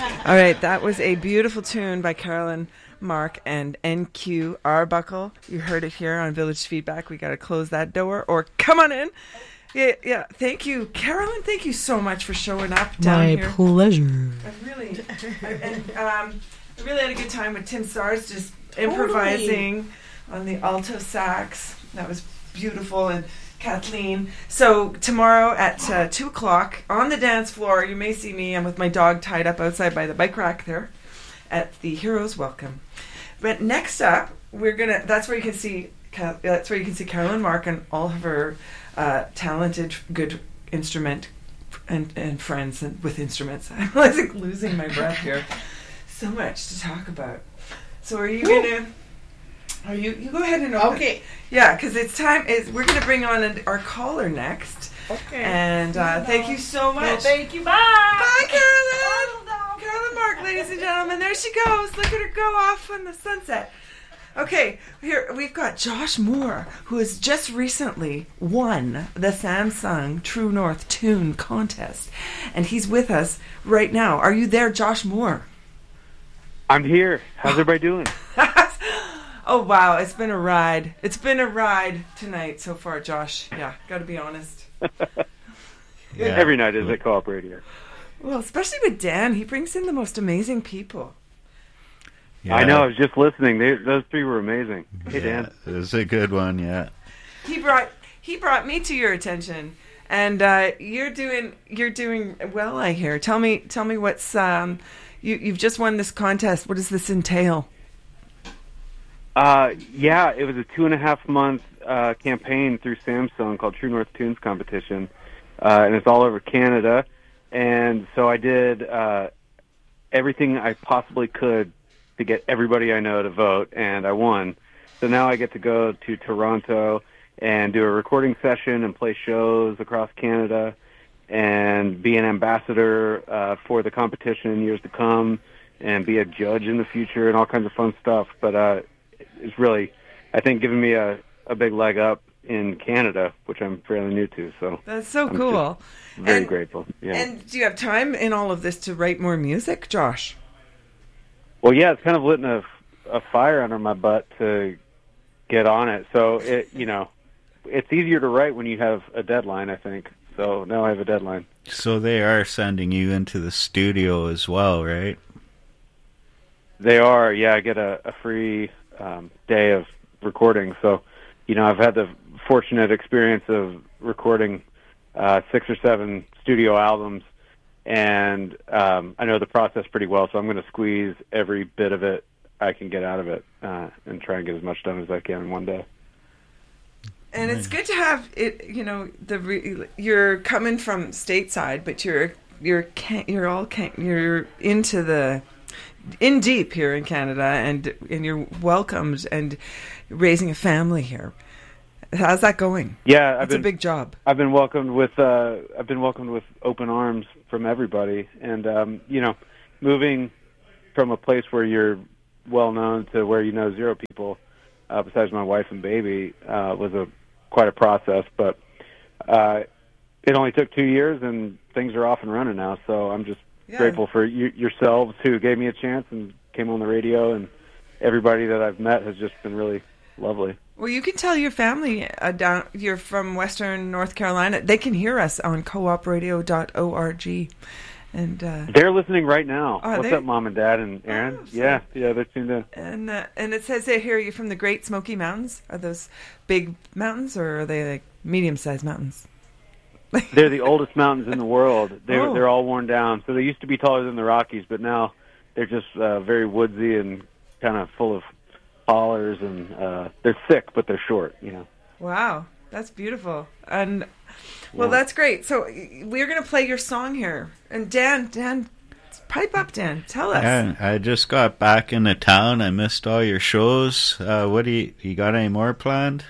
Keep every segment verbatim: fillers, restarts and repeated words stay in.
All right, that was a beautiful tune by Carolyn Mark and N Q Arbuckle. You heard it here on Village Feedback. We got to close that door or come on in. Yeah, yeah. Thank you, Carolyn. Thank you so much for showing up down My here. My pleasure. I really, I, and um, I really had a good time with Tim Stars just improvising totally. on the alto sax. That was beautiful, and Kathleen. So tomorrow at uh, two o'clock on the dance floor, you may see me. I'm with my dog tied up outside by the bike rack there at the Heroes Welcome. But next up, we're gonna. That's where you can see. That's where you can see Carolyn Mark and all of her uh, talented, good instrument and and friends and with instruments. I'm like losing my breath here. So much to talk about. So are you Woo. gonna? Are you? You go ahead and open. Okay. Yeah, because it's time. Is we're gonna bring on a, our caller next. Okay. And uh, thank you so much. Well, thank you. Bye. Bye, Carolyn. Bye, Carolyn Mark, ladies and gentlemen. There she goes. Look at her go off on the sunset. Okay, here we've got Josh Moore, who has just recently won the Samsung True North Tune Contest, and he's with us right now. Are you there, Josh Moore? I'm here. How's everybody doing? Oh, wow, it's been a ride. It's been a ride tonight so far, Josh. Yeah, got to be honest. Yeah. Every night is at Co-op Radio. Well, especially with Dan. He brings in the most amazing people. Yeah. I know. I was just listening. They, those three were amazing. Hey, yeah, Dan. It was a good one, yeah. He brought he brought me to your attention, and uh, you're doing you're doing well, I hear. Tell me tell me what's um you you've just won this contest. What does this entail? Uh, yeah, it was a two and a half month uh, campaign through Samsung called True North Tunes Competition, uh, and it's all over Canada. And so I did uh, everything I possibly could to get everybody I know to vote, and I won. So now I get to go to Toronto and do a recording session and play shows across Canada and be an ambassador uh, for the competition in years to come and be a judge in the future and all kinds of fun stuff. But uh, it's really, I think, giving me a, a big leg up in Canada, which I'm fairly new to. So that's so I'm cool. Very and, grateful. Yeah. And do you have time in all of this to write more music, Josh? Well, yeah, it's kind of lit a, a fire under my butt to get on it. So, it, you know, it's easier to write when you have a deadline, I think. So now I have a deadline. So they are sending you into the studio as well, right? They are, yeah. I get a, a free um, day of recording. So, you know, I've had the fortunate experience of recording uh, six or seven studio albums, and um, I know the process pretty well, so I'm going to squeeze every bit of it I can get out of it uh, and try and get as much done as I can in one day. And it's good to have it. You know, the re- you're coming from stateside, but you're you're you're all you're into the in deep here in Canada, and and you're welcomed and raising a family here. How's that going? Yeah, I've it's been, a big job. I've been welcomed with uh, I've been welcomed with open arms from everybody, and um, you know, moving from a place where you're well known to where you know zero people, uh, besides my wife and baby, uh, was a quite a process. But uh, it only took two years, and things are off and running now. So I'm just yeah. grateful for you, yourselves who gave me a chance and came on the radio, and everybody that I've met has just been really lovely. Well, you can tell your family uh, down. You're from Western North Carolina. They can hear us on co op radio dot org. And uh, they're listening right now. Oh, What's they? up, Mom and Dad and Aaron? Oh, yeah, yeah, they're tuned in. And uh, and it says they hear you from the Great Smoky Mountains. Are those big mountains, or are they like medium-sized mountains? They're the oldest mountains in the world. They're oh. they're all worn down. So they used to be taller than the Rockies, but now they're just uh, very woodsy and kind of full of hollers, and uh, they're thick, but they're short. You know. Wow, that's beautiful. And well, yeah. that's great. So we're going to play your song here. And Dan, Dan, pipe up, Dan. Tell us. Yeah, I just got back into town. I missed all your shows. Uh, what do you, you got any more planned?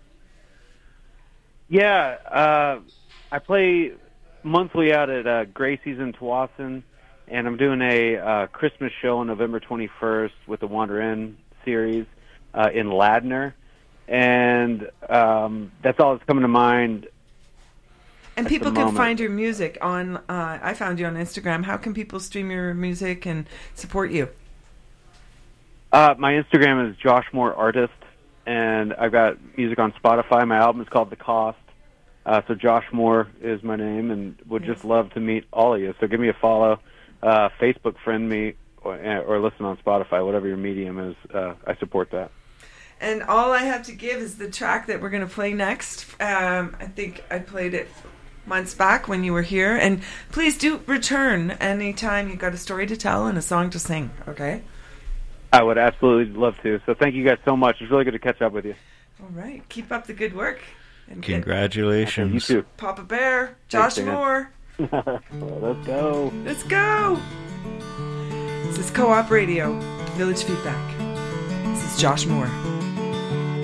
Yeah, uh, I play monthly out at uh, Gracie's in Tsawwassen, and I'm doing a uh, Christmas show on November twenty-first with the Wander In series uh, in Ladner. And um, that's all that's coming to mind And at people the can moment. find your music on, uh, I found you on Instagram. How can people stream your music and support you? Uh, my Instagram is Josh Moore Artist, and I've got music on Spotify. My album is called The Cost. Uh, so Josh Moore is my name, and would Yes. just love to meet all of you. So give me a follow, uh, Facebook friend me, or, or listen on Spotify, whatever your medium is. Uh, I support that. And all I have to give is the track that we're going to play next. Um, I think I played it months back when you were here. And please do return anytime you've got a story to tell and a song to sing, okay? I would absolutely love to. So thank you guys so much. It's really good to catch up with you. All right. Keep up the good work. And get Congratulations. You too. Papa Bear, Josh Thanks, Dan. Moore. Let's go. Let's go. This is Co-op Radio, Village Feedback. This is Josh Moore.